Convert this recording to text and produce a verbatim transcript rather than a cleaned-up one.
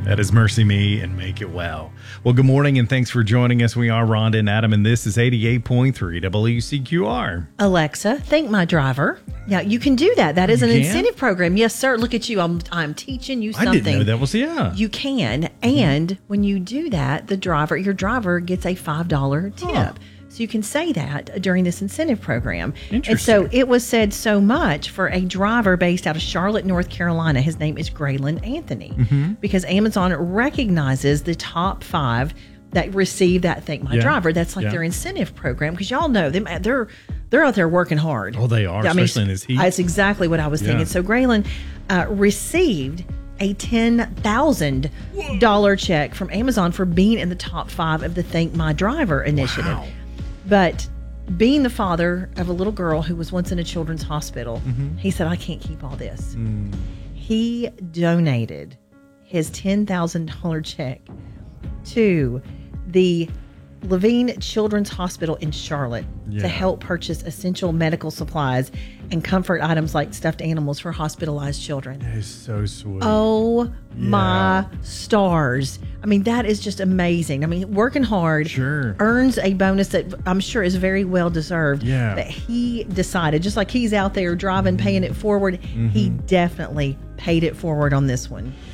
That is Mercy Me and Make It Well. Well, good morning and thanks for joining us. We are Rhonda and Adam, and this is eighty-eight point three W C Q R. Alexa, thank my driver. Yeah, you can do that. That is an You can? incentive program. Yes, sir. Look at you. I'm I'm teaching you something. I didn't know that was, yeah. You can. And when you do that, the driver, your driver gets a five dollar tip. Huh. So you can say that during this incentive program. Interesting. And so it was said so much for a driver based out of Charlotte, North Carolina. His name is Graylin Anthony. Mm-hmm. Because Amazon recognizes the top five that receive that Thank My Yeah. Driver. That's like Yeah. their incentive program. Because y'all know them, they're they're out there working hard. Oh, they are, I mean, especially in this heat. That's exactly what I was thinking. Yeah. So Graylin uh, received a ten thousand dollars check from Amazon for being in the top five of the Thank My Driver initiative. Wow. But being the father of a little girl who was once in a children's hospital, Mm-hmm. he said, I can't keep all this. Mm. He donated his ten thousand dollars check to the Levine Children's Hospital in Charlotte Yeah. to help purchase essential medical supplies and comfort items like stuffed animals for hospitalized children. That is so sweet. Oh my stars. I mean, that is just amazing. I mean, working hard Sure. earns a bonus that I'm sure is very well deserved. Yeah. That he decided, just like he's out there driving, paying it forward, he definitely paid it forward on this one.